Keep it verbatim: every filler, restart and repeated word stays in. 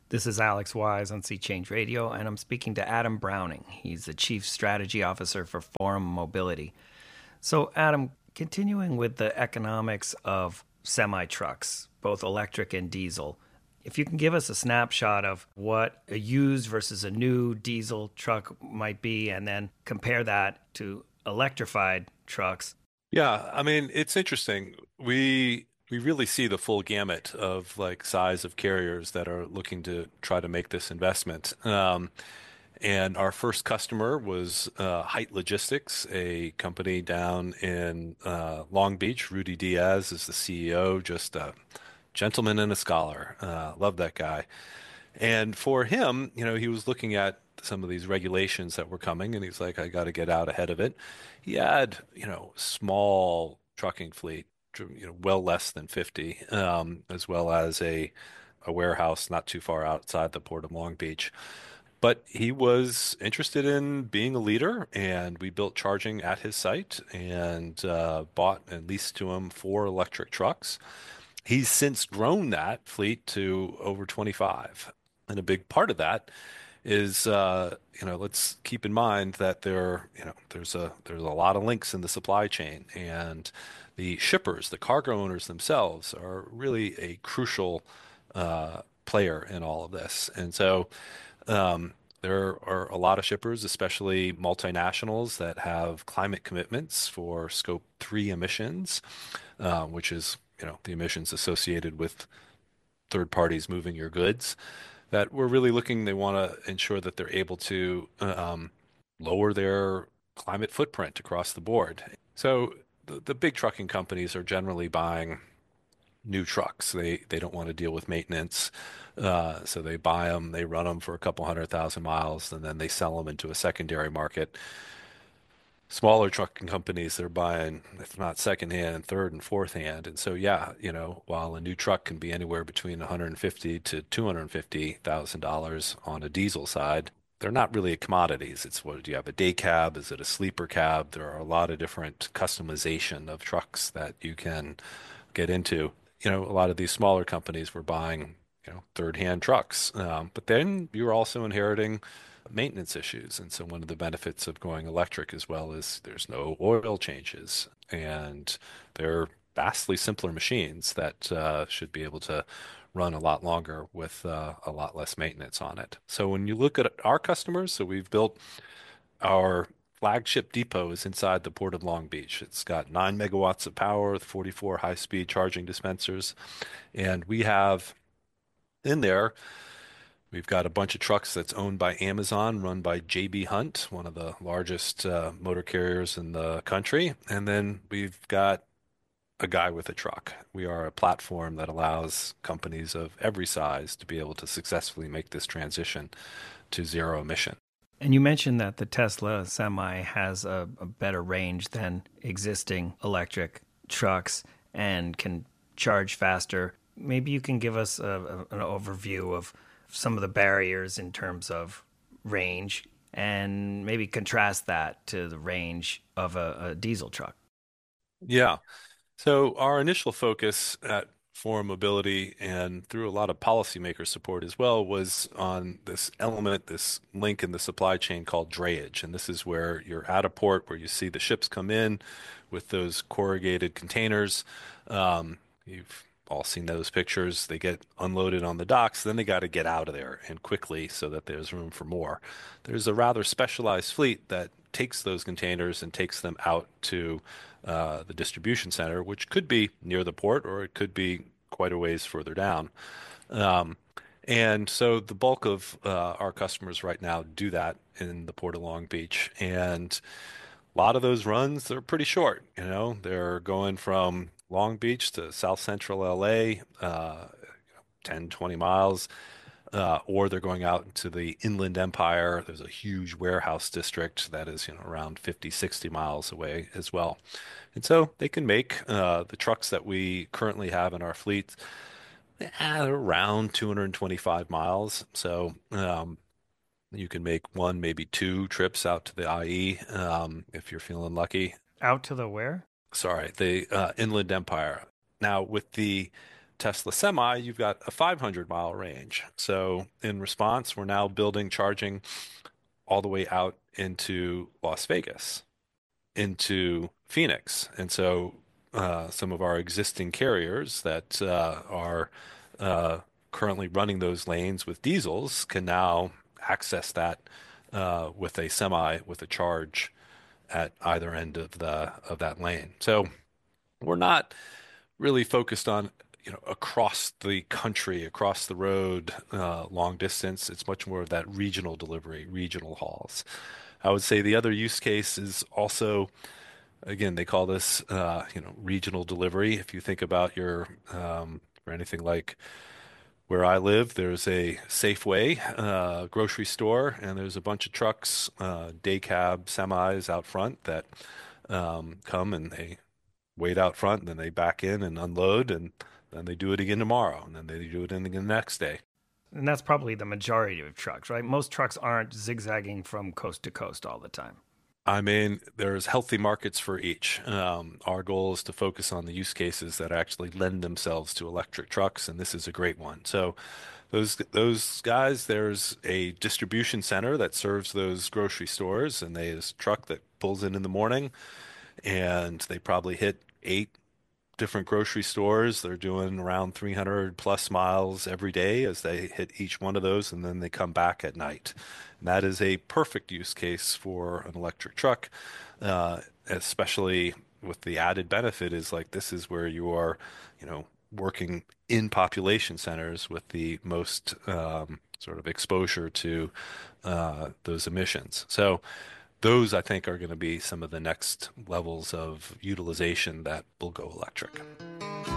This is Alex Wise on Sea Change Radio, and I'm speaking to Adam Browning. He's the Chief Strategy Officer for Forum Mobility. So, Adam, continuing with the economics of semi trucks, both electric and diesel, if you can give us a snapshot of what a used versus a new diesel truck might be, and then compare that to electrified trucks. Yeah, I mean, it's interesting. We we really see the full gamut of like size of carriers that are looking to try to make this investment. Um, and our first customer was uh, Height Logistics, a company down in uh, Long Beach. Rudy Diaz is the C E O, just a gentleman and a scholar. Uh, love that guy. And for him, you know, he was looking at some of these regulations that were coming, and he's like, I got to get out ahead of it. He had, you know, small trucking fleet, tr- you know, well less than fifty, um, as well as a a warehouse not too far outside the port of Long Beach. But he was interested in being a leader, and we built charging at his site and uh, bought and leased to him four electric trucks. He's since grown that fleet to over twenty-five. And a big part of that is, uh, you know, let's keep in mind that there, you know, there's a there's a lot of links in the supply chain, and the shippers, the cargo owners themselves, are really a crucial uh, player in all of this. And so, um, there are a lot of shippers, especially multinationals, that have climate commitments for Scope three emissions, uh, which is, you know, the emissions associated with third parties moving your goods, that we're really looking, they want to ensure that they're able to um, lower their climate footprint across the board. So the, the big trucking companies are generally buying new trucks. They they don't want to deal with maintenance, uh, so they buy them, they run them for a couple hundred thousand miles, and then they sell them into a secondary market. Smaller trucking companies, they're buying, if not secondhand, and third and fourth hand. And so, yeah, you know, while a new truck can be anywhere between one hundred fifty to two hundred fifty thousand dollars on a diesel side, they're not really commodities. It's what do you have, a day cab? Is it a sleeper cab? There are a lot of different customization of trucks that you can get into. You know, a lot of these smaller companies were buying, you know, third-hand trucks. Um, but then you're also inheriting maintenance issues. And so one of the benefits of going electric as well is there's no oil changes, and they're vastly simpler machines that uh, should be able to run a lot longer with uh, a lot less maintenance on it. So when you look at our customers, so we've built our flagship depot is inside the Port of Long Beach. It's got nine megawatts of power with forty-four high-speed charging dispensers. And we have in there, we've got a bunch of trucks that's owned by Amazon, run by J B. Hunt, one of the largest uh, motor carriers in the country. And then we've got a guy with a truck. We are a platform that allows companies of every size to be able to successfully make this transition to zero emission. And you mentioned that the Tesla Semi has a, a better range than existing electric trucks and can charge faster. Maybe you can give us a, a, an overview of some of the barriers in terms of range and maybe contrast that to the range of a, a diesel truck. Yeah. So our initial focus at Forum Mobility and through a lot of policymaker support as well was on this element, this link in the supply chain called drayage. And this is where you're at a port where you see the ships come in with those corrugated containers. Um, you've all seen those pictures. They get unloaded on the docks, then they got to get out of there and quickly so that there's room for more. There's a rather specialized fleet that takes those containers and takes them out to uh, the distribution center, which could be near the port or it could be quite a ways further down. Um, and so the bulk of uh, our customers right now do that in the Port of Long Beach. And a lot of those runs, they're pretty short. You know, they're going from Long Beach to South Central L A, uh, ten, twenty miles, uh, or they're going out into the Inland Empire. There's a huge warehouse district that is, you know, around fifty, sixty miles away as well. And so they can make uh, the trucks that we currently have in our fleet at around two hundred twenty-five miles. So um, you can make one, maybe two trips out to the I E um, if you're feeling lucky. Out to the where? Sorry, the uh, Inland Empire. Now, with the Tesla Semi, you've got a five hundred mile range. So in response, we're now building charging all the way out into Las Vegas, into Phoenix. And so uh, some of our existing carriers that uh, are uh, currently running those lanes with diesels can now access that uh, with a semi with a charge at either end of the of that lane. So we're not really focused on, you know, across the country, across the road, uh, long distance. It's much more of that regional delivery, regional hauls. I would say the other use case is also, again, they call this, uh, you know, regional delivery. If you think about your, um, or anything like where I live, there's a Safeway, uh, grocery store, and there's a bunch of trucks, uh, day cab semis out front that um, come and they wait out front, and then they back in and unload, and then they do it again tomorrow, and then they do it again the next day. And that's probably the majority of trucks, right? Most trucks aren't zigzagging from coast to coast all the time. I mean, there's healthy markets for each. Um, our goal is to focus on the use cases that actually lend themselves to electric trucks, and this is a great one. So those those guys, there's a distribution center that serves those grocery stores, and there's a truck that pulls in in the morning, and they probably hit eight different grocery stores. They're doing around three hundred plus miles every day as they hit each one of those, and then they come back at night. And that is a perfect use case for an electric truck, uh, especially with the added benefit is like this is where you are, you know, working in population centers with the most um, sort of exposure to uh, those emissions. So those, I think, are going to be some of the next levels of utilization that will go electric.